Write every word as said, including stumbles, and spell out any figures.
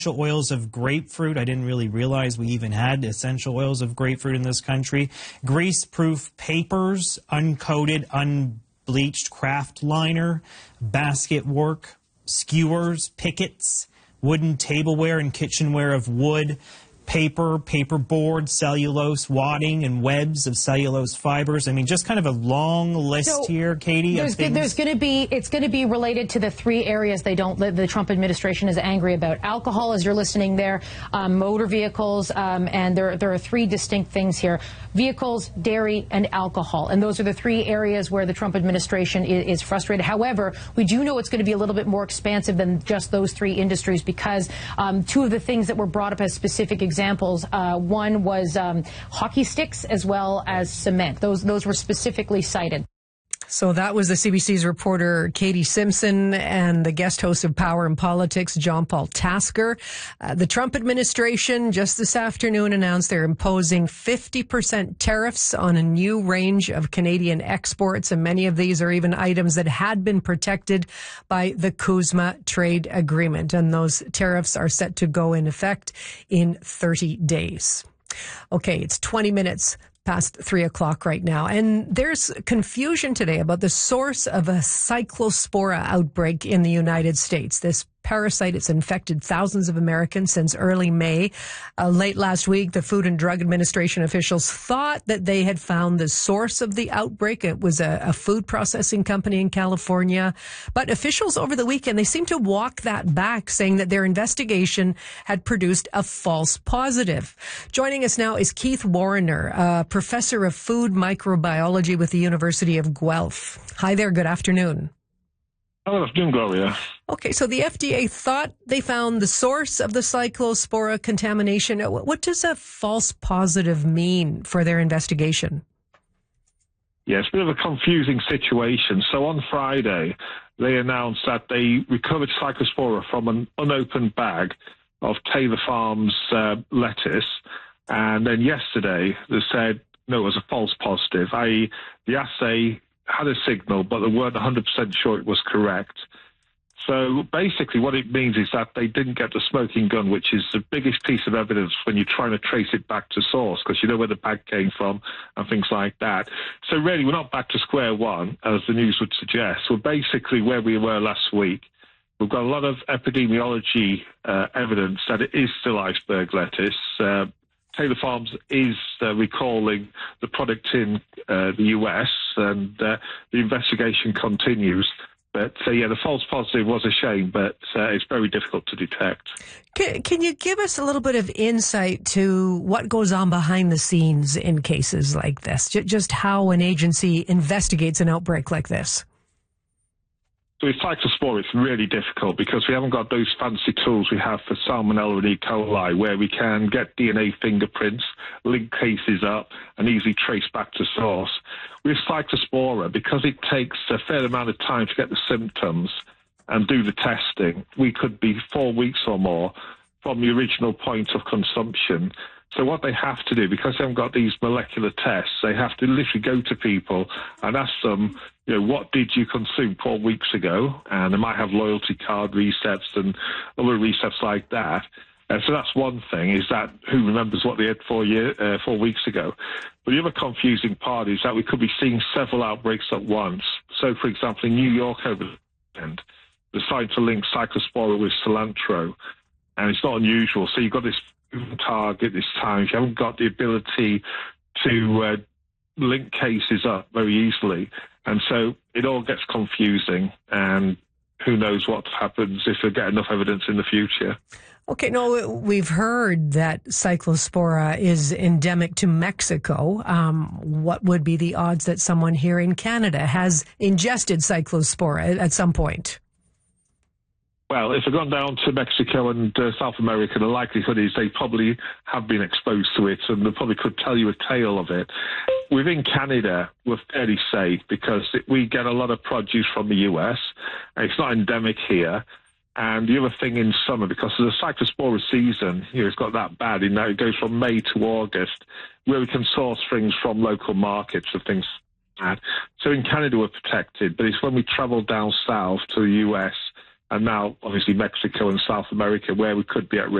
oils of grapefruit. I didn't really realize we even had essential oils of grapefruit in this country. Grease-proof papers, uncoated, unbleached craft liner, basket work, skewers, pickets, wooden tableware and kitchenware of wood, paper, paperboard, cellulose, wadding, and webs of cellulose fibers. I mean, just kind of a long list so here, Katie. There's, of things. there's going to be, it's going to be related to the three areas they don't live. The Trump administration is angry about alcohol, as you're listening there, um, motor vehicles, um, and there, there are three distinct things here: vehicles, dairy, and alcohol. And those are the three areas where the Trump administration is, is frustrated. However, we do know it's going to be a little bit more expansive than just those three industries, because um, two of the things that were brought up as specific examples Examples. Uh, one was um, hockey sticks as well as cement. Those those were specifically cited. So that was the C B C's reporter Katie Simpson and the guest host of Power and Politics, John Paul Tasker. Uh, the Trump administration just this afternoon announced they're imposing fifty percent tariffs on a new range of Canadian exports, and many of these are even items that had been protected by the CUSMA trade agreement. And those tariffs are set to go in effect in thirty days. Okay, it's twenty minutes past three o'clock right now. And there's confusion today about the source of a cyclospora outbreak in the United States. This parasite, it's infected thousands of Americans since early May. Uh, late last week, the Food and Drug Administration officials thought that they had found the source of the outbreak. It was a, a food processing company in California. But officials over the weekend, they seemed to walk that back, saying that their investigation had produced a false positive. Joining us now is Keith Warriner, a professor of food microbiology with the University of Guelph. Hi there, good afternoon. Good afternoon, Gloria. Okay, so the F D A thought they found the source of the cyclospora contamination. What does a false positive mean for their investigation? Yeah, it's a bit of a confusing situation. So on Friday, they announced that they recovered cyclospora from an unopened bag of Taylor Farms uh, lettuce. And then yesterday, they said, no, it was a false positive, that is the assay had a signal, but they weren't one hundred percent sure it was correct. So basically what it means is that they didn't get the smoking gun, which is the biggest piece of evidence when you're trying to trace it back to source, because you know where the bag came from and things like that. So really, we're not back to square one, as the news would suggest. We're basically where we were last week. We've got a lot of epidemiology uh, evidence that it is still iceberg lettuce. Uh, Taylor Farms is uh, recalling the product in uh, the U S, and uh, the investigation continues. But, uh, yeah, the false positive was a shame, but uh, it's very difficult to detect. Can, can you give us a little bit of insight to what goes on behind the scenes in cases like this? J- just how an agency investigates an outbreak like this? So with cyclospora, it's really difficult because we haven't got those fancy tools we have for Salmonella and E. coli, where we can get D N A fingerprints, link cases up, and easily trace back to source. With cyclospora, because it takes a fair amount of time to get the symptoms and do the testing, we could be four weeks or more from the original point of consumption. So what they have to do, because they haven't got these molecular tests, they have to literally go to people and ask them, you know, what did you consume four weeks ago? And they might have loyalty card resets and other resets like that. Uh, so that's one thing, is that who remembers what they had four, year, uh, four weeks ago. But the other confusing part is that we could be seeing several outbreaks at once. So, for example, in New York over the weekend, they're starting to link cyclospora with cilantro, and it's not unusual. So you've got this target this time. You haven't got the ability to uh, link cases up very easily. And so it all gets confusing, and who knows what happens if they get enough evidence in the future. Okay, no, we've heard that cyclospora is endemic to Mexico. Um, what would be the odds that someone here in Canada has ingested cyclospora at some point? Well, if they've gone down to Mexico and uh, South America, the likelihood is they probably have been exposed to it, and they probably could tell you a tale of it. Within Canada, we're fairly safe because we get a lot of produce from the U S. It's not endemic here. And the other thing in summer, because of the cyclospora season, you know, it's got that bad in that it goes from May to August, where we can source things from local markets and things like that. So in Canada, we're protected, but it's when we travel down south to the U S and now obviously Mexico and South America, where we could be at risk.